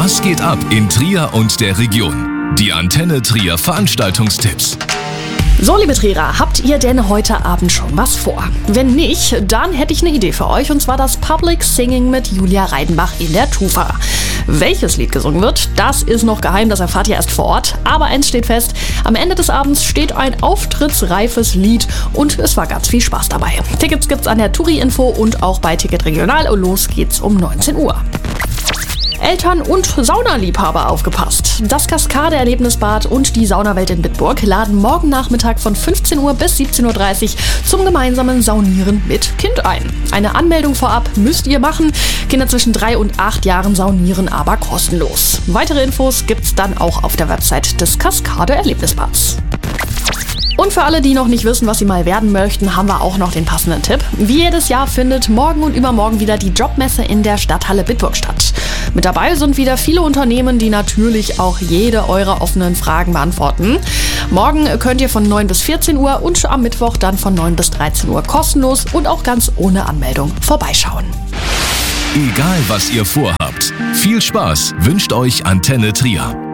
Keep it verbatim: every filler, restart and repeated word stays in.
Was geht ab in Trier und der Region? Die Antenne Trier Veranstaltungstipps. So, liebe Trierer, habt ihr denn heute Abend schon was vor? Wenn nicht, dann hätte ich eine Idee für euch, und zwar das Public Singing mit Julia Reidenbach in der Tufa. Welches Lied gesungen wird, das ist noch geheim, das erfahrt ihr erst vor Ort. Aber eins steht fest, am Ende des Abends steht ein auftrittsreifes Lied und es war ganz viel Spaß dabei. Tickets gibt's an der Touri-Info und auch bei Ticket Regional. Los geht's um neunzehn Uhr. Eltern und Saunaliebhaber, aufgepasst! Das Kaskade-Erlebnisbad und die Saunawelt in Bitburg laden morgen Nachmittag von fünfzehn Uhr bis siebzehn Uhr dreißig zum gemeinsamen Saunieren mit Kind ein. Eine Anmeldung vorab müsst ihr machen. Kinder zwischen drei und acht Jahren saunieren aber kostenlos. Weitere Infos gibt's dann auch auf der Website des Kaskade-Erlebnisbads. Und für alle, die noch nicht wissen, was sie mal werden möchten, haben wir auch noch den passenden Tipp. Wie jedes Jahr findet morgen und übermorgen wieder die Jobmesse in der Stadthalle Bitburg statt. Mit dabei sind wieder viele Unternehmen, die natürlich auch jede eurer offenen Fragen beantworten. Morgen könnt ihr von neun bis vierzehn Uhr und am Mittwoch dann von neun bis dreizehn Uhr kostenlos und auch ganz ohne Anmeldung vorbeischauen. Egal was ihr vorhabt, viel Spaß wünscht euch Antenne Trier.